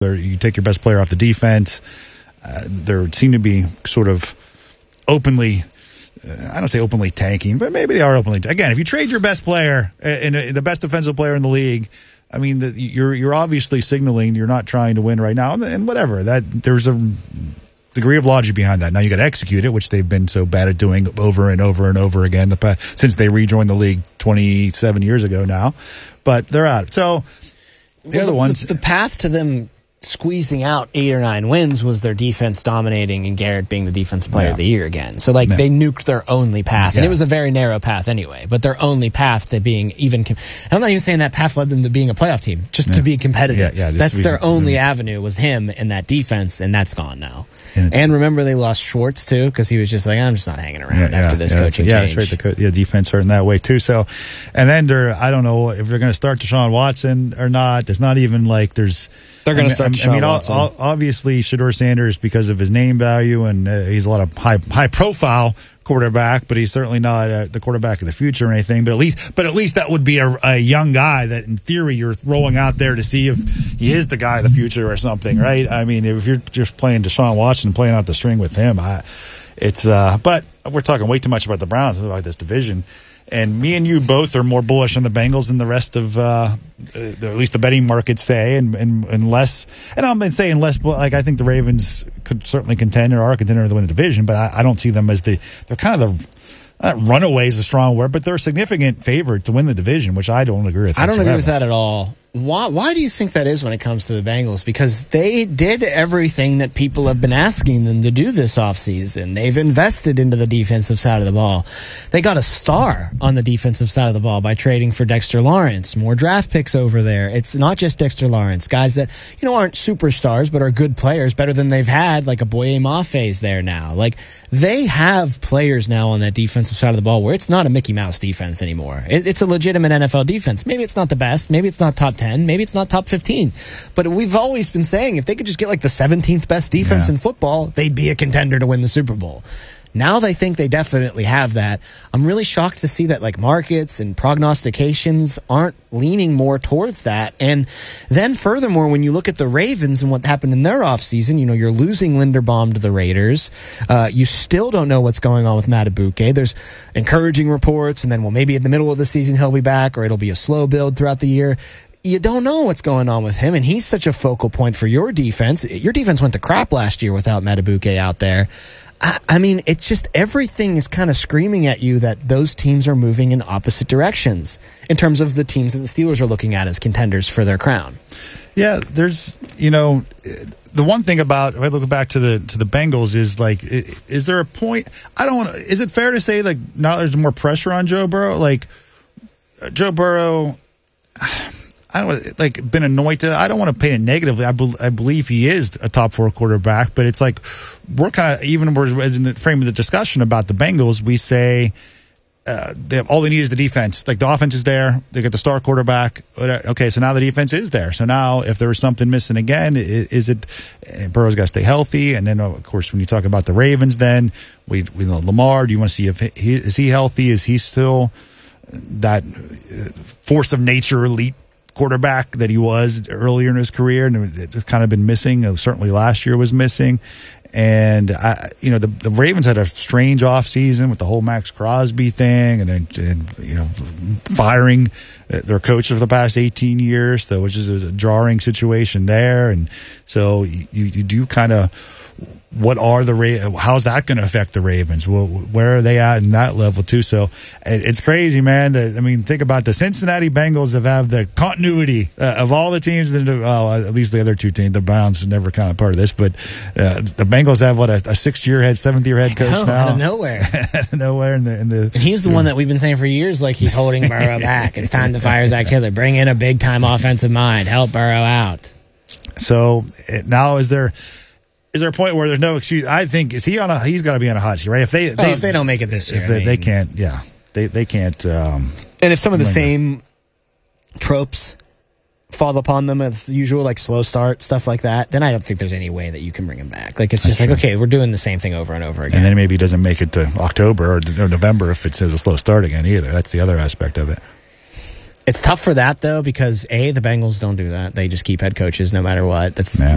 You take your best player off the defense. There seem to be sort of openly, I don't say openly tanking, but maybe they are openly. Again, if you trade your best player and the best defensive player in the league, I mean, you're obviously signaling you're not trying to win right now, and whatever. That there's a degree of logic behind that. Now you got to execute it, which they've been so bad at doing over and over and over again since they rejoined the league 27 years ago now. But they're out. So the other ones, the path to them squeezing out 8 or 9 wins was their defense dominating and Garrett being the defensive player of the year again. So they nuked their only path, and it was a very narrow path anyway, but their only path to being even, I'm not even saying that path led them to being a playoff team, just to be competitive. That's their only avenue was him and that defense, and that's gone now. And remember, they lost Schwartz too, because he was just like, I'm just not hanging around after this coaching change. That's right. The defense hurting that way too. So, and then I don't know if they're going to start Deshaun Watson or not. It's not even like they're going to start Deshaun Watson. Obviously, Shedeur Sanders, because of his name value, and he's a lot of high profile quarterback, but he's certainly not the quarterback of the future or anything. But at least that would be a young guy that, in theory, you're rolling out there to see if he is the guy of the future or something, right? I mean, if you're just playing Deshaun Watson and playing out the string with him, but we're talking way too much about the Browns, about this division. And me and you both are more bullish on the Bengals than the rest of, at least the betting markets say, and less. And I'm going to say unless, like, I think the Ravens could certainly contend or are a contender to win the division, but I don't see them as they're kind of runaway is a strong word, but they're a significant favorite to win the division, which I don't agree with. I don't agree with that at all. Why do you think that is when it comes to the Bengals? Because they did everything that people have been asking them to do this offseason. They've invested into the defensive side of the ball. They got a star on the defensive side of the ball by trading for Dexter Lawrence. More draft picks over there. It's not just Dexter Lawrence. Guys that, aren't superstars but are good players, better than they've had, like a Boye Maffe's there now. Like, they have players now on that defensive side of the ball where it's not a Mickey Mouse defense anymore. It's a legitimate NFL defense. Maybe it's not the best. Maybe it's not top 10, maybe it's not top 15, but we've always been saying if they could just get like the 17th best defense in football, they'd be a contender to win the Super Bowl. Now they think they definitely have that. I'm really shocked to see that like markets and prognostications aren't leaning more towards that. And then furthermore, when you look at the Ravens and what happened in their offseason, you're losing Linderbaum to the Raiders. You still don't know what's going on with Madubuike. There's encouraging reports, and then, well, maybe in the middle of the season he'll be back, or it'll be a slow build throughout the year. You don't know what's going on with him, and he's such a focal point for your defense. Your defense went to crap last year without Madubuike out there. I mean, it's just everything is kind of screaming at you that those teams are moving in opposite directions in terms of the teams that the Steelers are looking at as contenders for their crown. Yeah, there's, the one thing about, if I look back to the Bengals, is like, is there a point? Is it fair to say, like, now there's more pressure on Joe Burrow? Like, Joe Burrow, been anointed. I don't want to paint it negatively. I believe he is a top 4 quarterback, but it's like we're kind of, even in the frame of the discussion about the Bengals, we say all they need is the defense. Like, the offense is there. They got the star quarterback. Okay, so now the defense is there. So now if there was something missing again, is it Burrow's got to stay healthy? And then, of course, when you talk about the Ravens, then we know Lamar. Do you want to see if is he healthy? Is he still that force of nature elite quarterback that he was earlier in his career, and it's kind of been missing. Certainly last year was missing. And the Ravens had a strange offseason with the whole Max Crosby thing, and firing their coach for the past 18 years, so which is a jarring situation there. And so you do kind of, how's that going to affect the Ravens? Well, where are they at in that level too? So it's crazy, man. Think about the Cincinnati Bengals have the continuity of all the teams that, at least the other two teams. The Browns are never kind of part of this, but the Bengals have a 7th-year head coach now. Out of nowhere. Out of nowhere. And he's the one that we've been saying for years, like, he's holding Burrow back. It's time to fire Zach Taylor. Bring in a big-time offensive mind. Help Burrow out. So now is there a point where there's no excuse? I think he's got to be on a hot seat, right? If they don't make it this year, they can't. Yeah, they can't. And if some of the same tropes fall upon them as usual, like slow start, stuff like that, then I don't think there's any way that you can bring him back. Like, it's just like, okay, we're doing the same thing over and over again. And then maybe he doesn't make it to October or November if it says a slow start again either. That's the other aspect of it. It's tough for that, though, because, the Bengals don't do that. They just keep head coaches no matter what.